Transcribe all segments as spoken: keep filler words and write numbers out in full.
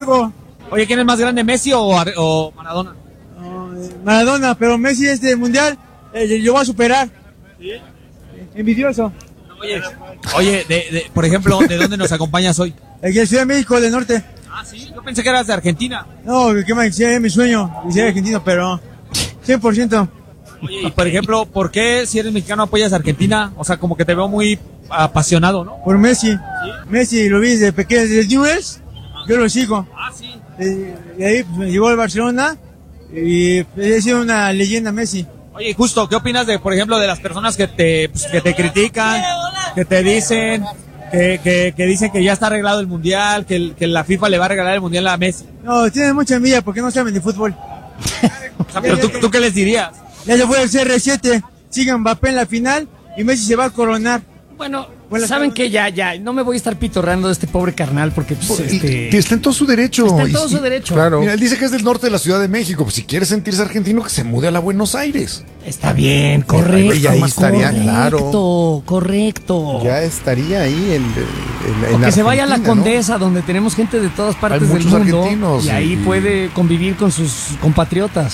México. Oye, ¿quién es más grande, Messi o, o Maradona? No, eh, Maradona, pero Messi este mundial eh, lo va a superar. ¿Sí? Envidioso. Oye, oye de, de, por ejemplo, ¿de dónde nos acompañas hoy? Aquí en Ciudad de México, del norte. Ah, sí, yo pensé que eras de Argentina. No, que me es mi sueño, ser argentino, pero cien por ciento. Oye, y por ejemplo, ¿por qué si eres mexicano apoyas a Argentina? O sea, como que te veo muy apasionado, ¿no? Por Messi. ¿Sí? Messi lo vi desde pequeño, desde Newell's, yo lo sigo. Ah, sí. De, de ahí pues, me llevó al Barcelona y pues, ha sido una leyenda Messi. Oye, justo, ¿qué opinas de, por ejemplo, de las personas que te, pues, que te critican, que te dicen, que, que, que dicen que ya está arreglado el mundial, que, el, que la FIFA le va a regalar el mundial a Messi? No, tienen mucha envidia porque no saben de fútbol. O sea, pero tú, ¿tú qué les dirías? Ya se fue el C R siete, sigue Mbappé en la final y Messi se va a coronar. Bueno, ¿saben qué? Ya, ya, no me voy a estar pitorreando de este pobre carnal porque pues, este... está en todo su derecho. Está en todo y, su derecho. Claro. Mira, él dice que es del norte de la Ciudad de México. Pues si quiere sentirse argentino, que se mude a la Buenos Aires. Está bien, correcto. Y ahí estaría, correcto, claro. Correcto. Ya estaría ahí en, en, en o que se vaya a la ¿no? Condesa, donde tenemos gente de todas partes Hay del muchos mundo. argentinos, y ahí y- puede convivir con sus compatriotas.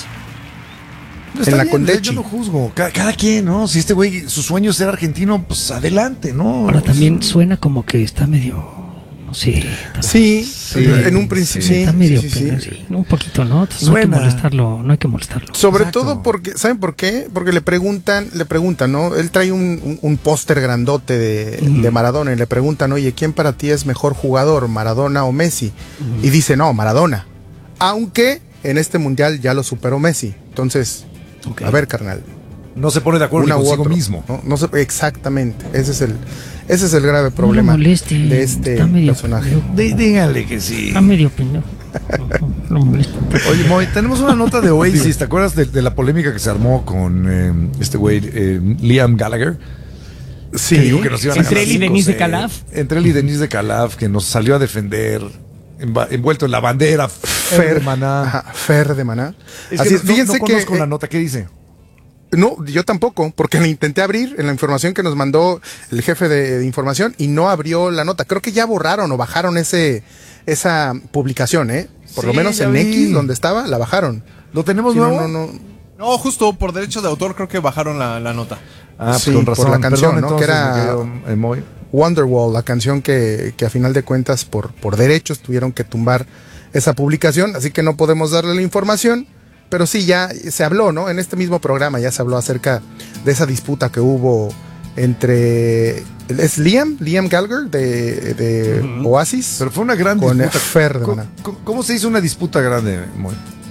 Está En la bien, Condechi. yo no juzgo. Cada, cada quien, ¿no? Si este güey, su sueño es ser argentino, pues adelante, ¿no? Ahora también suena como que está medio... No sé. está- Sí, sí, en un principio sí, está medio... sí, sí, sí. sí, un poquito, ¿no? Entonces, no hay Suena. que molestarlo, no hay que molestarlo. Sobre Exacto. todo porque, ¿saben por qué? Porque le preguntan, le preguntan, ¿no? Él trae un, un, un póster grandote de, Ujú. de Maradona y le preguntan, oye, ¿quién para ti es mejor jugador, Maradona o Messi? Y dice, no, Maradona. Aunque en este mundial ya lo superó Messi. Entonces, Ok. a ver, carnal. No se pone de acuerdo ni Una u consigo otro, mismo. ¿no? No se- exactamente. Ese es el, ese es el grave No lo problema moleste, de este está medio personaje. pendejo. Dí- dígale que sí. Está medio pendejo. No, no lo molesta. Oye, Moy, tenemos una nota de Oasis. ¿Te acuerdas de, de la polémica que se armó con eh, este güey, eh, Liam Gallagher? Sí. Que dijo que nos iban a Entre ganar él y cinco Denise de cero. Calaf. Entre él y Denise de Calaf, que nos salió a defender, enva- envuelto en la bandera. Fer, Maná. ajá, Fer de Maná. Es Así que es, no, fíjense no conozco que la eh, nota. ¿Qué dice? no, yo tampoco, porque la intenté abrir en la información que nos mandó el jefe de, de información y no abrió la nota. Creo que ya borraron o bajaron ese esa publicación, ¿eh? Por lo Sí, menos ya en vi. X, donde estaba, la bajaron. ¿Lo tenemos Sí, nuevo? no, no, no. No, justo por derechos de autor creo que bajaron la, la nota. Ah, pues Sí, con por razón. la canción, Perdón, ¿no? Que entonces, era- mi querido, eh, Moy. Wonderwall, la canción que, que a final de cuentas por, por derechos tuvieron que tumbar esa publicación, así que no podemos darle la información, pero sí ya se habló, ¿no? En este mismo programa ya se habló acerca de esa disputa que hubo entre... ¿Es Liam? Liam Gallagher de, de Ujú. Oasis. Pero fue una gran Con disputa. Fer de ¿Cómo, Maná. cómo- cómo se hizo una disputa grande, Moy?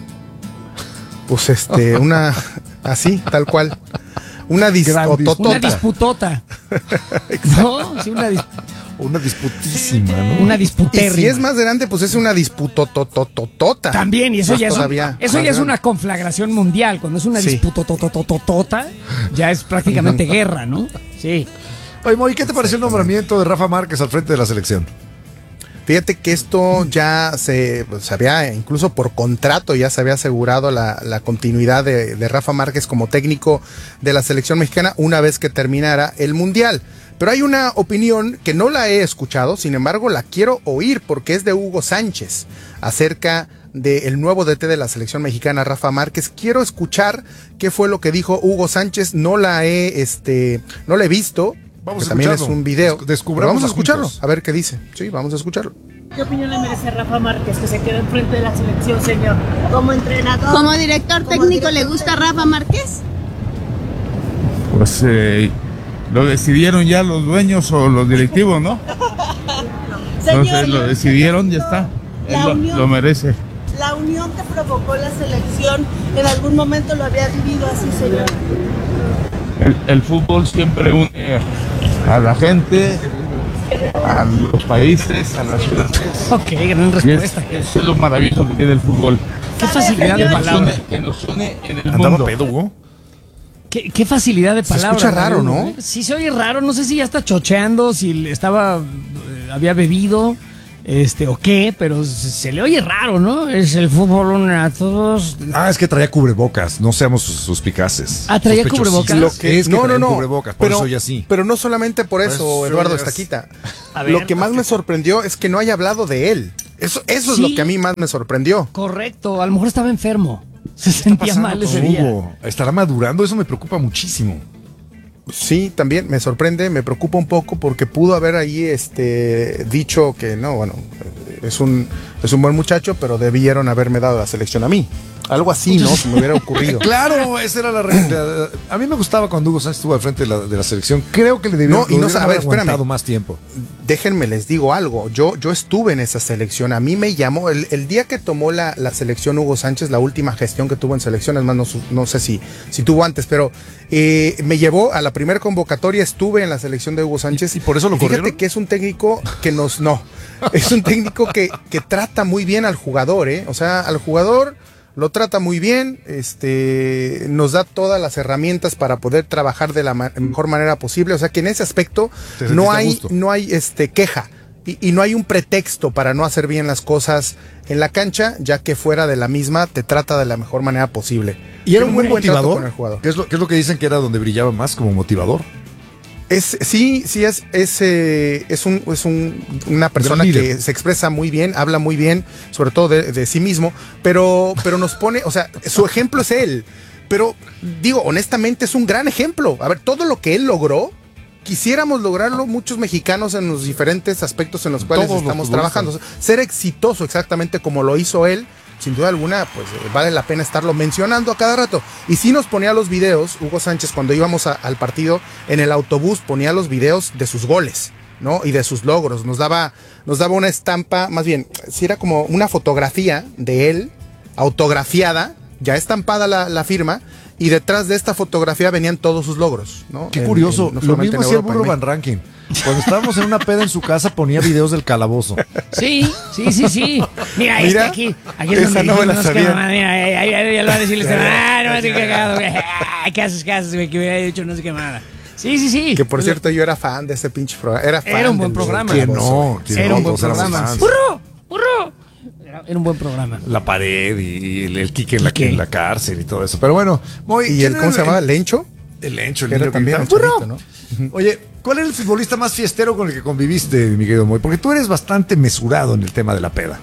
Pues este, una... así, tal cual. Una Gran disputotota. Una disputota. ¿No? Sí, una, dis- Una disputísima, ¿no? una Y disputérrima. si es más grande, pues es una disputotototota. También, y eso Más ya es, un- todavía, eso más ya es grande. una conflagración mundial. Cuando es una Sí. disputotototota, ya es prácticamente guerra, ¿no? Sí. Oye, Moy, ¿qué te pareció el nombramiento de Rafa Márquez al frente de la selección? Fíjate que esto ya se, pues, se había, incluso por contrato, ya se había asegurado la, la continuidad de, de Rafa Márquez como técnico de la selección mexicana una vez que terminara el Mundial. Pero hay una opinión que no la he escuchado, sin embargo la quiero oír porque es de Hugo Sánchez acerca del nuevo D T de la selección mexicana, Rafa Márquez. Quiero escuchar qué fue lo que dijo Hugo Sánchez. No la he, este, no la he visto. Vamos que a también es escucharlo. un video. Des- descubramos Pero vamos a a escucharlo, juntos. a ver qué dice. Sí, vamos a escucharlo. ¿Qué opinión le merece Rafa Márquez que se quede enfrente de la selección, señor? Como entrenador. ¿Como director Como técnico director le gusta Rafa Márquez? Pues eh, lo decidieron ya los dueños o los directivos, ¿no? Entonces Señor, lo decidieron, ya está. Él La lo, unión- lo merece. La unión que provocó la selección, en algún momento lo había vivido así, señor. El, el fútbol siempre une a la gente, a los países, a las ciudades. Ok, gran Y es, respuesta. eso es lo maravilloso que tiene el fútbol. Qué facilidad de señor. Que nos palabra. une, que nos une en el ¿Andaba mundo. pedo, Hugo? Qué, qué facilidad de Se palabra. escucha raro, Raúl, ¿no? ¿eh? Sí, se oye raro. No sé si ya está chocheando, si le estaba, eh, había bebido, este, o qué, pero se, se le oye raro, ¿no? Es el fútbol une a todos. Ah, es que traía cubrebocas. No seamos sus- suspicazes. Ah, traía Sospechosistas. cubrebocas. Lo que, es que no, traía no, no. cubrebocas, por pero, eso ya sí. pero no solamente por eso, eso Eduardo ya es- Estaquita. A ver, Lo que más me sorprendió es que no haya hablado de él. Eso, eso Sí. es lo que a mí más me sorprendió. Correcto, a lo mejor estaba enfermo. Se sentía pasando mal con ese día. Hugo? ¿Estará madurando? Eso me preocupa muchísimo. Sí, también me sorprende, me preocupa un poco porque pudo haber ahí este dicho que no, bueno, es un es un buen muchacho, pero debieron haberme dado la selección a mí. Algo así, ¿no? Se me hubiera ocurrido. Claro, esa era la realidad. A mí me gustaba cuando Hugo Sánchez estuvo al frente de la, de la selección. Creo que le debieron, No, y no, debieron a ver, haber aguantado espérame. más tiempo. Déjenme les digo algo, yo, yo estuve en esa selección, a mí me llamó, el, el día que tomó la, la selección Hugo Sánchez, la última gestión que tuvo en selección, es más, no, su- no sé si, si tuvo antes, pero eh, me llevó a la primera convocatoria, estuve en la selección de Hugo Sánchez. ¿Y- y por eso lo Fíjate corrieron? que es un técnico que nos, no, es un técnico que, que trata muy bien al jugador, ¿eh? O sea, al jugador lo trata muy bien, este, nos da todas las herramientas para poder trabajar de la ma- mejor manera posible, o sea que en ese aspecto Te sentiste no a hay, gusto. no hay este queja y, y no hay un pretexto para no hacer bien las cosas en la cancha, ya que fuera de la misma te trata de la mejor manera posible. ¿Y era Tiene un buen trato motivador? con el jugador. ¿Qué es, lo, ¿Qué es lo que dicen que era donde brillaba más como motivador? Es, sí, sí, es, es, eh, es, un, es un, una persona Gran que líder. se expresa muy bien, habla muy bien, sobre todo de, de sí mismo, pero, pero nos pone, o sea, su ejemplo es él. Pero digo, honestamente es un gran ejemplo. A ver, todo lo que él logró, quisiéramos lograrlo muchos mexicanos en los diferentes aspectos en los cuales Todos los estamos futbolistas. trabajando. O sea, ser exitoso exactamente como lo hizo él, sin duda alguna, pues eh, vale la pena estarlo mencionando a cada rato. Y sí nos ponía los videos, Hugo Sánchez, cuando íbamos a- al partido, en el autobús ponía los videos de sus goles, ¿no? Y de sus logros. Nos daba, nos daba una estampa, más bien, si era como una fotografía de él, autografiada, ya estampada la, la firma, y detrás de esta fotografía venían todos sus logros, ¿no? Qué En- curioso. en- no Lo solamente mismo en hacía el Europa, en burro México. Van Rankin. Cuando estábamos en una peda en su casa ponía videos del calabozo. Sí, sí, sí, sí. Mira, este Mira, aquí. Aquí es esa donde no me la dijimos que sabía. mamá, mira, ahí, ahí, ahí, ya lo va a decir este, ah, no me estoy cagado, güey. Ah, ¿qué haces, qué haces, güey? Que hubiera hecho no sé qué nada. Sí, sí, sí. Que por cierto, yo era fan de ese pinche programa. Era, fan Era un buen del- programa. del Que Calabozo. no, que Era no, un buen todos éramos programa. fans. ¡Burro! ¡Burro! Era, era un buen programa. La pared y el, el Quique en la, Quique. en la cárcel y todo eso. Pero bueno, muy, ¿Y ¿quién el cómo se era llamaba? ¿Lencho? El Lencho, el Que era niño que también gritaba, el ¡burro! chavito, ¿no? Oye, ¿cuál era el futbolista más fiestero con el que conviviste, mi querido Moy? Porque tú eres bastante mesurado en el tema de la peda.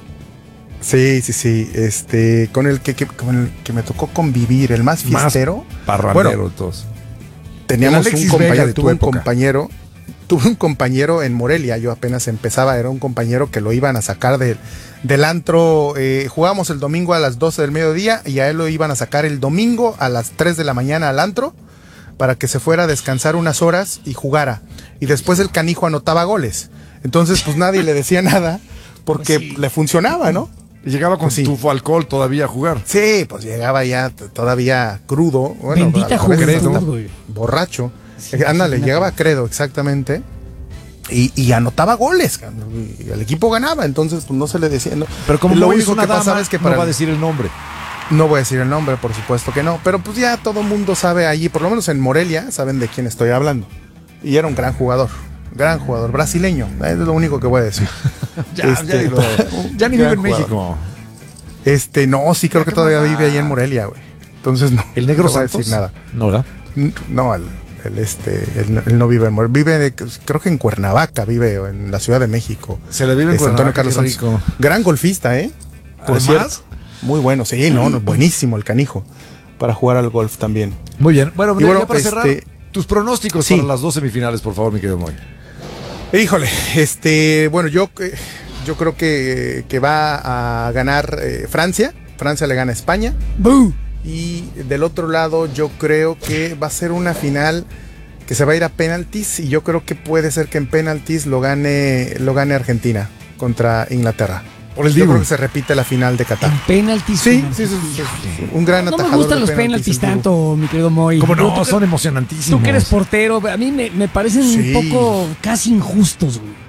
Sí, sí, sí. Este, con el que, que- con el que me tocó convivir, el más fiestero. Más parrandero Bueno, de todos. teníamos el un Alexis Vega compañero, de tu tuve un época. compañero, tuve un compañero en Morelia, yo apenas empezaba, era un compañero que lo iban a sacar del, del antro, eh, jugábamos el domingo a las doce del mediodía y a él lo iban a sacar el domingo a las tres de la mañana al antro para que se fuera a descansar unas horas y jugara. Y después el canijo anotaba goles. Entonces, pues nadie le decía nada porque Pues sí. le funcionaba, ¿no? Y llegaba con Pues sí. tu alcohol todavía a jugar. Sí, pues llegaba ya t- todavía crudo. Bueno, Bendita a la vez juventud, hasta güey. borracho. Sí, Eh, Ándale, imagínate. llegaba credo, exactamente. Y, y anotaba goles, cabrón, y el equipo ganaba, entonces pues no se le decía. No. Pero como lo Moy es único una que pasaba dama, es que no para va a decir el nombre. no voy a decir el nombre, por supuesto que no, pero pues ya todo el mundo sabe allí, por lo menos en Morelia, saben de quién estoy hablando. Y era un gran jugador, gran jugador, brasileño, es lo único que voy a deccer. Ya, Este, ya, ya ni vive gran en jugador. México. Este, no, sí creo Ya, que ¿qué todavía más da? vive ahí en Morelia, güey. Entonces no. ¿El negro no voy a Santos? decir nada. No, ¿verdad? No, el, el este, él, él no vive en Morelia, vive de- creo que en Cuernavaca, vive o en la Ciudad de México. Se le vive en Este, Antonio Cuernavaca, Carlos qué Santos. rico. Gran golfista, ¿eh? Por ¿Además? cierto. Muy bueno, sí, no, no, buenísimo el canijo para jugar al golf también. Muy bien. Bueno, Y mira, bueno, ya para este, cerrar, tus pronósticos sí. para las dos semifinales, por favor, mi querido Moy. Híjole, este, bueno, yo, eh, yo creo que, que va a ganar eh, Francia. Francia le gana a España. ¡Bú! Y del otro lado, yo creo que va a ser una final que se va a ir a penaltis. Y yo creo que puede ser que en penaltis lo gane, lo gane Argentina contra Inglaterra. Por el Yo Dibu. creo que se repite la final de Qatar. En penaltis. Sí, penaltis. sí, sí, sí, sí. Un gran No me atajador gustan de los penaltis, penaltis el Dibu. tanto, mi querido Moy. ¿Cómo Tú- no? tú- Son emocionantísimos. Tú que eres portero, a mí me, me parecen Sí. un poco casi injustos, güey.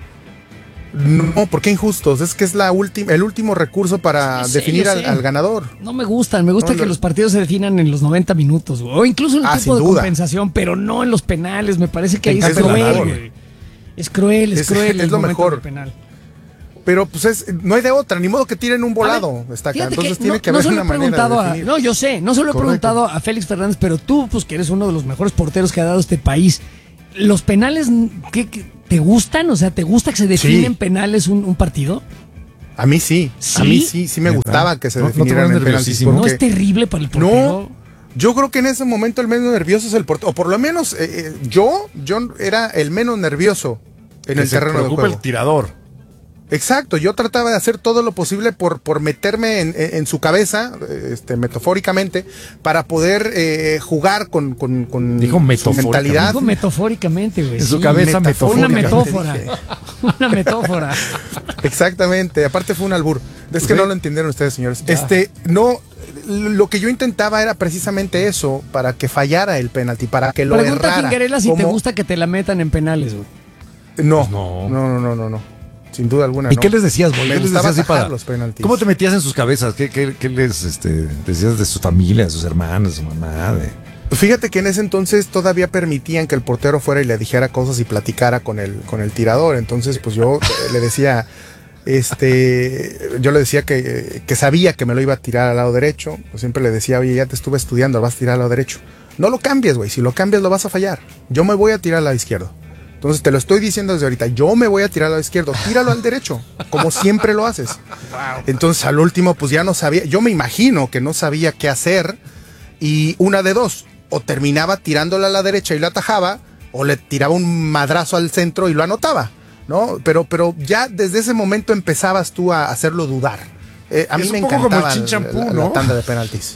No, ¿por qué injustos? Es que es la última, el último recurso para Yo sé, definir yo al, sé. al ganador. No me gustan, me gusta No, que no. los partidos se definan en los noventa minutos, güey. O incluso en el Ah, tiempo sin de duda. compensación, pero no en los penales. Me parece que ahí es encanta el cruel, ganador. güey. Es cruel, es, Es- cruel. es el lo momento mejor. del penal. Pero pues es, no hay de otra, ni modo que tiren un volado. A ver, Está acá. fíjate Entonces que tiene no- que no haber se lo una he manera preguntado de a- definir. No, yo sé, no se lo he Correcto. preguntado a Félix Fernández, pero tú, pues que eres uno de los mejores porteros que ha dado este país. ¿Los penales qué, qué- te gustan? O sea, ¿te gusta que se definen Sí. penales un, un partido? A mí sí, ¿Sí? a mí sí, sí me gustaba que se ¿No- no te definieran pones el penalti. nerviosísimo? ¿No porque- es terrible para el portero? No, yo creo que en ese momento el menos nervioso es el portero, o por lo menos eh, eh, yo, yo era el menos nervioso en Que el se terreno de preocupa juego. el tirador. Exacto, yo trataba de hacer todo lo posible por, por meterme en, en- en su cabeza, este, metafóricamente, para poder eh, jugar con, con, con Dijo su metafóricamente. mentalidad. Digo metafóricamente, güey. En su sí. cabeza Una metafóricamente, metáfora. dije. Una metáfora. Exactamente, aparte fue un albur. Es que Sí. no lo entendieron ustedes, señores. Este, no, lo que yo intentaba era precisamente eso, para que fallara el penalti, para que lo Pregunta a errara. Tingarela si te Como- gusta que te la metan en penales, güey. No, Pues no. no, no, no, no, no. Sin duda alguna. ¿Y no. qué les decías, Boy? Me ¿Qué les gustaba decías así atajar para los penaltis. ¿Cómo te metías en sus cabezas? ¿Qué, qué, qué les este, decías de su familia, de sus hermanos, de su mamá? De... Fíjate que en ese entonces todavía permitían que el portero fuera y le dijera cosas y platicara con el, con el tirador. Entonces, pues yo le decía, este, yo le decía que, que sabía que me lo iba a tirar al lado derecho. Pues siempre le decía, oye, ya te estuve estudiando, lo vas a tirar al lado derecho. No lo cambies, güey. Si lo cambias, lo vas a fallar. Yo me voy a tirar al lado izquierdo. Entonces te lo estoy diciendo desde ahorita. Yo me voy a tirar al lado izquierdo. Tíralo al derecho, como siempre lo haces. Entonces al último, pues ya no sabía. Yo me imagino que no sabía qué hacer. Y una de dos, o terminaba tirándola a la derecha y lo atajaba, o le tiraba un madrazo al centro y lo anotaba, ¿no? Pero, pero ya desde ese momento empezabas tú a hacerlo dudar. Eh, a Es mí me un poco como encantaba el chinchampú, la, la ¿no? tanda de penaltis.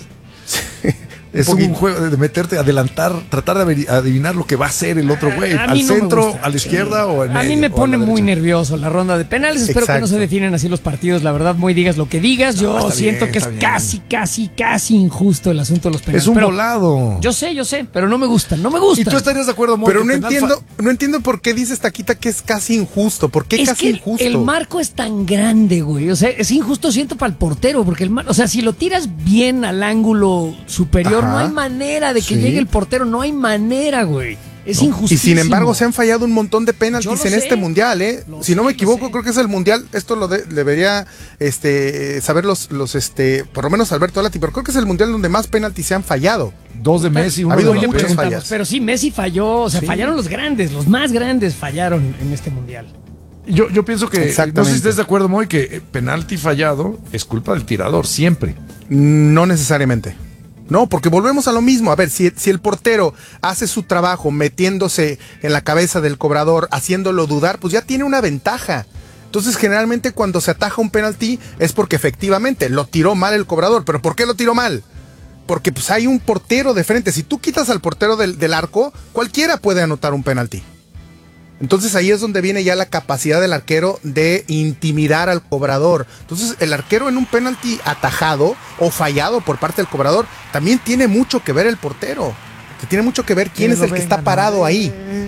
Es Un un, poquito. juego de meterte, adelantar, tratar de averi- adivinar lo que va a hacer el otro güey. A Al mí no me centro, gusta. a la izquierda o en A mí medio, me o a pone la muy derecha. nervioso la ronda de penales. Espero que no Exacto. se definen así los partidos. La verdad, muy digas lo que digas. Yo está siento bien, que es está bien. casi, casi, casi injusto el asunto de los penales. Es un Pero volado. yo sé, yo sé, pero no me gustan, no me gustan. ¿Y tú estarías de acuerdo, Moy, Pero que no penal fa- entiendo, no entiendo por qué dices, Taquita, que es casi injusto. ¿Por qué Es casi que el- injusto? el marco es tan grande, güey. O sea, es injusto, siento, para el portero. Porque el mar... O sea, si lo tiras bien al ángulo superior, Ajá. no hay manera de que Sí. llegue el portero. No hay manera, güey. Es Y injustísimo. sin embargo se han fallado un montón de Yo penaltis lo en sé. este mundial, ¿eh? Lo Si no sé, me lo equivoco, sé. creo que es el mundial. Esto lo de- debería, este, saber los, los, este, por lo menos Alberto Alati, pero creo que es el mundial donde más penaltis se han fallado. Dos de Messi, uno Ha habido de Hoy le muchas Mbappé. preguntamos, fallas. pero sí, Messi falló. O sea, Sí. fallaron los grandes, los más grandes fallaron en este mundial. Yo, yo pienso que, no sé Exactamente. si estés de acuerdo, Moy, que eh, penalti fallado es culpa del tirador, siempre. No necesariamente. No, porque volvemos a lo mismo. A ver, si, si el portero hace su trabajo metiéndose en la cabeza del cobrador, haciéndolo dudar, pues ya tiene una ventaja. Entonces, generalmente cuando se ataja un penalti es porque efectivamente lo tiró mal el cobrador. ¿Pero por qué lo tiró mal? Porque pues hay un portero de frente. Si tú quitas al portero del, del arco, cualquiera puede anotar un penalti. Entonces ahí es donde viene ya la capacidad del arquero de intimidar al cobrador. Entonces el arquero en un penalti atajado o fallado por parte del cobrador, también tiene mucho que ver el portero. Que tiene mucho que ver quién es el que está parado ahí.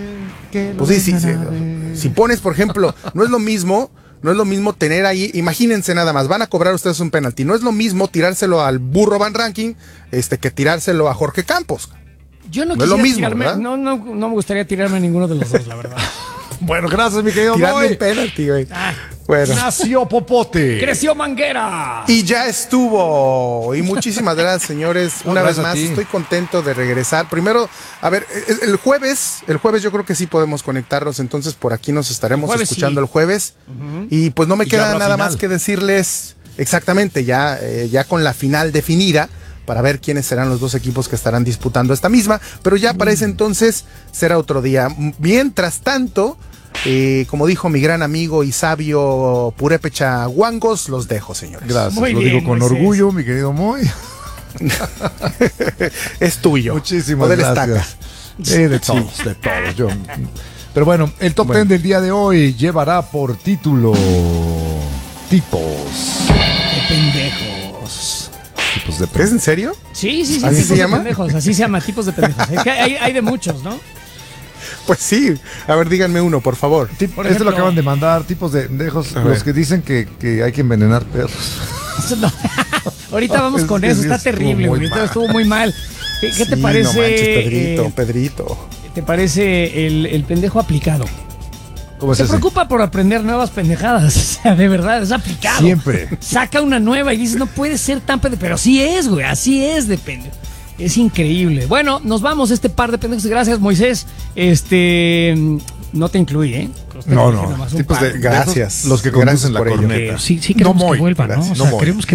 Pues sí, sí, sí. Si pones, por ejemplo, no es lo mismo, no es lo mismo tener ahí, imagínense nada más, van a cobrar ustedes un penalti. No es lo mismo tirárselo al burro Van Ranking este, que tirárselo a Jorge Campos. Yo no No es lo quisiera mismo, tirarme, ¿verdad? no, no, no me gustaría tirarme a ninguno de los dos, la verdad. Bueno, gracias, mi querido Tirarle Moy. un penalti, güey. Ah, Bueno. Nació Popote. creció Manguera. Y ya estuvo. Y muchísimas gracias, señores. No, Una vez gracias a más, ti. estoy contento de regresar. Primero, a ver, el el jueves, el jueves yo creo que sí podemos conectarnos, entonces por aquí nos estaremos El jueves escuchando sí. el jueves. Y pues no me Y ya queda habrá nada final. más que decirles exactamente, ya, eh, ya con la final definida, para ver quiénes serán los dos equipos que estarán disputando esta misma. Pero ya para ese entonces será otro día. Mientras tanto, eh, como dijo mi gran amigo y sabio Purépecha Guangos, los dejo, señores. Gracias, Muy lo bien, digo con Moisés. orgullo, mi querido Moy. Es tuyo. Muchísimas Poder gracias. estaca. Eh, de todos, de todos. Yo. Pero bueno, el top Bueno. ten del día de hoy llevará por título Tipos. Qué pendejos. Tipos de ¿Es en serio? Sí, sí, sí. ¿Así tipos se de llama? pendejos, así se llama, tipos de pendejos. Es que hay, hay de muchos, ¿no? Pues sí. A ver, díganme uno, por favor. Tip- Por este lo ejemplo- acaban de mandar, tipos de pendejos, A los ver. que dicen que, que hay que envenenar perros. Eso no. Ahorita vamos Es con que eso, sí está estuvo terrible, muy güey. mal. Estuvo muy mal. ¿Qué, qué te Sí, parece? No manches, Pedrito, eh, Pedrito. ¿Te parece el, el pendejo aplicado? ¿Cómo es Se ese? preocupa por aprender nuevas pendejadas. O sea, de verdad, es aplicado. Siempre. Saca una nueva y dices, no puede ser tan pendejo. Pero sí es, güey, así es, depende. Es increíble. Bueno, nos vamos este par de pendejos. Gracias, Moisés. Este. no te incluye, ¿eh? Costa No, Rica no. nada más un Tipos par. de- gracias. Los que Gracias conducen la por ello. corneta. Que sí, sí queremos No que muy, vuelvan, ¿no? O gracias. sea, No muy. queremos que